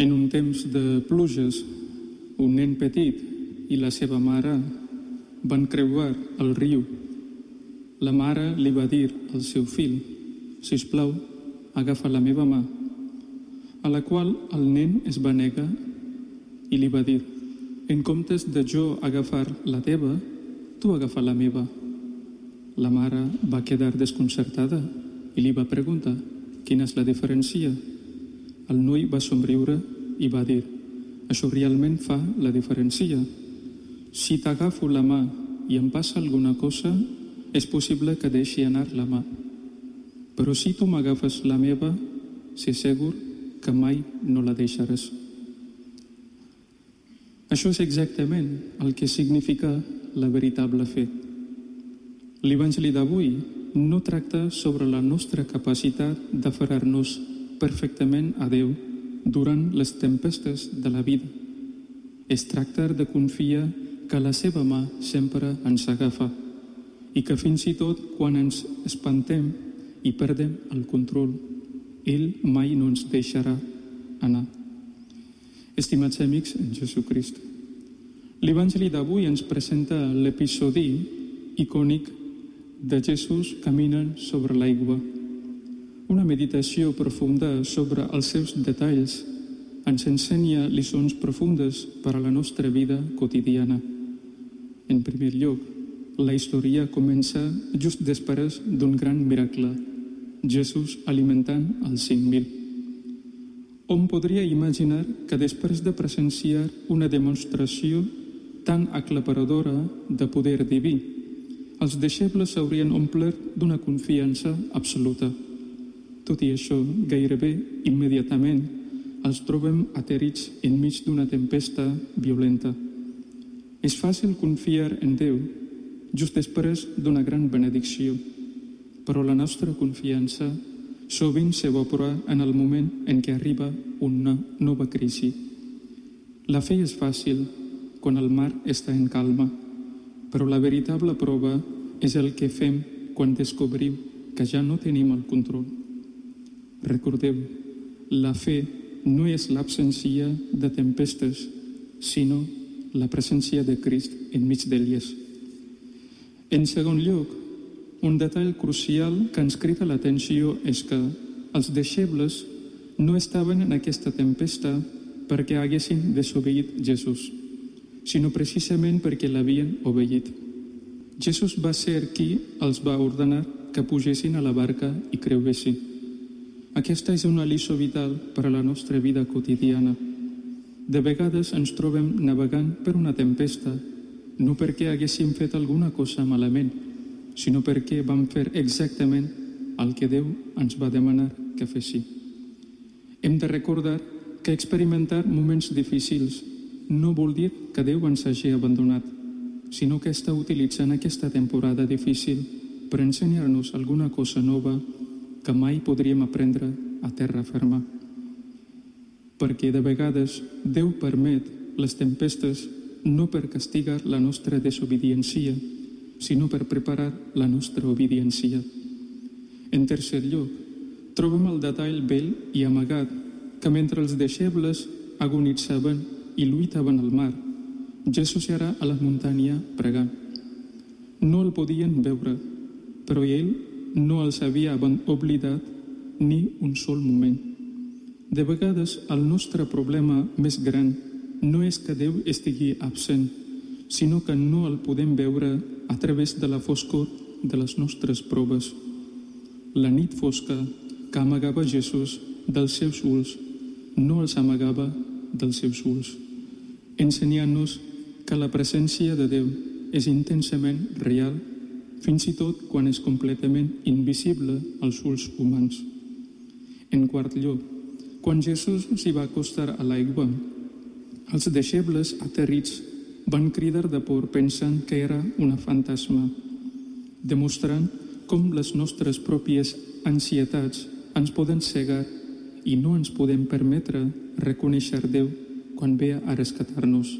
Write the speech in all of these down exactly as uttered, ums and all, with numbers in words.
En un temps de pluges, un nen petit i la seva mare van creuar el riu. La mare li va dir al seu fill: «Sisplau, agafa la meva mà», a la qual el nen es va negar i li va dir: «En comptes de jo agafar la teva, tu agafa la meva». La mare va quedar desconcertada i li va preguntar: «Quina és la diferència?». El noi va somriure i va dir: «Això realment fa la diferència. Si t'agafo la mà i em passa alguna cosa, és possible que deixi anar la mà. Però si tu m'agafes la meva, sé segur que mai no la deixaràs». Això és exactament el que significa la veritable fe. L'Evangeli d'avui no tracta sobre la nostra capacitat d'aferrar-nos perfectament a Déu durant les tempestes de la vida. Es tracta de confiar que la seva mà sempre ens agafa i que fins i tot quan ens espantem i perdem el control, ell mai no ens deixarà anar. Estimats amics en Jesucrist, l'Evangeli d'avui ens presenta l'episodi icònic de Jesús caminant sobre l'aigua. Una meditació profunda sobre els seus detalls ens ensenya lliçons profundes per a la nostra vida quotidiana. En primer lloc, la història comença just després d'un gran miracle, Jesús alimentant els cinc mil. Hom podria imaginar que després de presenciar una demostració tan aclaparadora de poder diví, els deixebles s'haurien omplert d'una confiança absoluta. Tot i això, gairebé immediatament els trobem aterrits enmig d'una tempesta violenta. És fàcil confiar en Déu just després d'una gran benedicció, però la nostra confiança sovint s'evapora en el moment en què arriba una nova crisi. La fe és fàcil quan el mar està en calma, però la veritable prova és el que fem quan descobrim que ja no tenim el control. Recordeu, la fe no és l'absència de tempestes, sinó la presència de Crist enmig d'elles. En segon lloc, un detall crucial que ens crida l'atenció és que els deixebles no estaven en aquesta tempesta perquè haguessin desobeït Jesús, sinó precisament perquè l'havien obeït. Jesús va ser qui els va ordenar que pugessin a la barca i creuessin. Aquesta és una lliçó vital per a la nostra vida quotidiana. De vegades ens trobem navegant per una tempesta, no perquè haguéssim fet alguna cosa malament, sinó perquè vam fer exactament el que Déu ens va demanar que féssim. Hem de recordar que experimentar moments difícils no vol dir que Déu ens hagi abandonat, sinó que està utilitzant aquesta temporada difícil per ensenyar-nos alguna cosa nova que mai podríem aprendre a terra ferma. Perquè de vegades Déu permet les tempestes no per castigar la nostra desobediència, sinó per preparar la nostra obediència. En tercer lloc, trobem el detall bell i amagat que mentre els deixebles agonitzaven i lluitaven al mar, Jesús era a la muntanya pregant. No el podien veure, però ell no els havia oblidat ni un sol moment. De vegades el nostre problema més gran no és que Déu estigui absent, sinó que no el podem veure a través de la foscor de les nostres proves. La nit fosca que amagava Jesús dels seus ulls no els amagava dels seus ulls, ensenyant-nos que la presència de Déu és intensament real, fins i tot quan és completament invisible als ulls humans. En quart lloc, quan Jesús s'hi va acostar a l'aigua, els deixebles aterrits van cridar de por pensant que era una fantasma, demostrant com les nostres pròpies ansietats ens poden cegar i no ens podem permetre reconèixer Déu quan ve a rescatar-nos.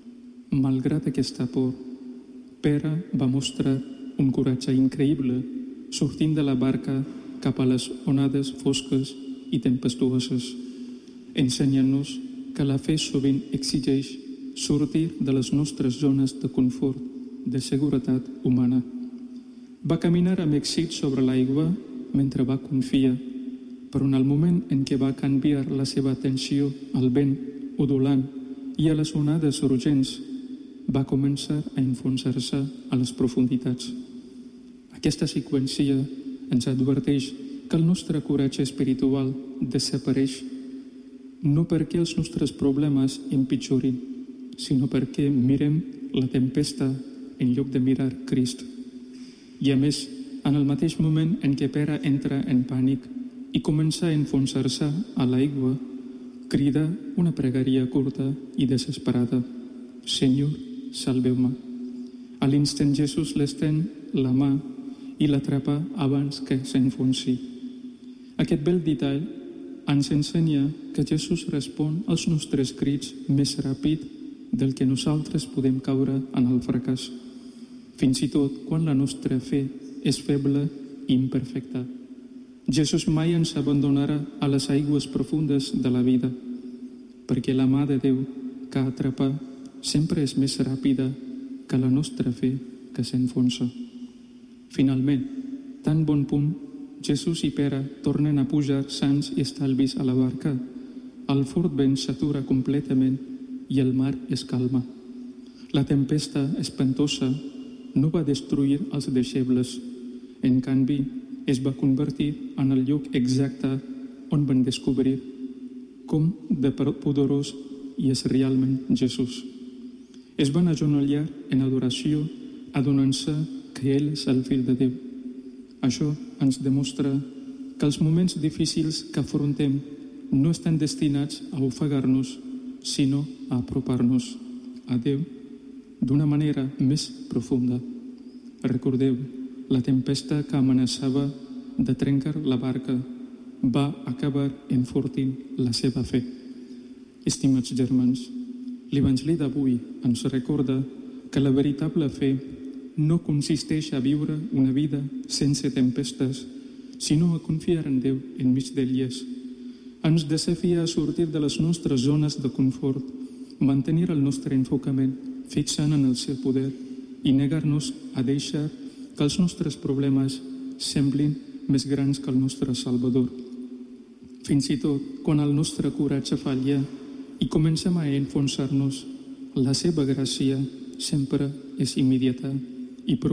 Malgrat aquesta por, Pere va mostrar un coratge increïble sortint de la barca cap a les onades fosques i tempestuoses. ensenyant-nos que la fe sovint exigeix sortir de les nostres zones de confort, de seguretat humana. Va caminar amb èxit sobre l'aigua mentre va confiar, però en el moment en què va canviar la seva atenció al vent udolant i a les onades urgents, va començar a enfonsar-se a les profunditats. Aquesta seqüència ens adverteix que el nostre coratge espiritual desapareix no perquè els nostres problemes empitjorin, sinó perquè mirem la tempesta en lloc de mirar Crist. I a més, en el mateix moment en què Pere entra en pànic i comença a enfonsar-se a l'aigua, crida una pregària curta i desesperada: Senyor, salveu-me. A l'instant Jesús l'estén la mà i l'atrapa abans que s'enfonsi. Aquest bell detall ens ensenya que Jesús respon als nostres crits més ràpid del que nosaltres podem caure en el fracàs, fins i tot quan la nostra fe és feble i imperfecta. Jesús mai ens abandonarà a les aigües profundes de la vida, perquè la mà de Déu que atrapa sempre és més ràpida que la nostra fe que s'enfonsa. Finalment, tan bon punt, Jesús i Pere tornen a pujar sans i estalvis a la barca. El fort vent s'atura completament i el mar es calma. La tempesta espantosa no va destruir els deixebles. En canvi, es va convertir en el lloc exacte on van descobrir com de poderós i és realment Jesús. Es van agenollar en adoració, adonant-se que Ell és el Fill de Déu. Això ens demostra que els moments difícils que afrontem no estan destinats a ofegar-nos, sinó a apropar-nos a Déu d'una manera més profunda. Recordeu, la tempesta que amenaçava de trencar la barca va acabar enfortint la seva fe. Estimats germans, l'Evangeli d'avui ens recorda que la veritable fe no consisteix a viure una vida sense tempestes, sinó a confiar en Déu enmig d'elles. Ens desafia a sortir de les nostres zones de confort, mantenir el nostre enfocament fixant en el seu poder i negar-nos a deixar que els nostres problemes semblin més grans que el nostre Salvador. Fins i tot, quan el nostre coratge falla i comencem a enfonsar-nos, la seva gràcia sempre és immediata i